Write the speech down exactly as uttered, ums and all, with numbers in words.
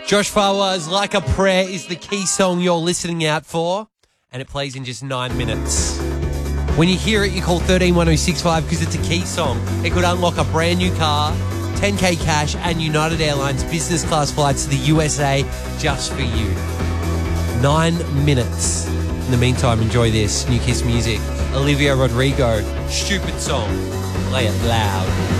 Josh Farwar's Like a Prayer is the key song you're listening out for, and it plays in just nine minutes. When you hear it, you call one three one oh six five because it's a key song. It could unlock a brand new car, ten K cash, and United Airlines business class flights to the U S A just for you. Nine minutes. In the meantime, enjoy this. New Kiss music. Olivia Rodrigo. Stupid song. Play it loud.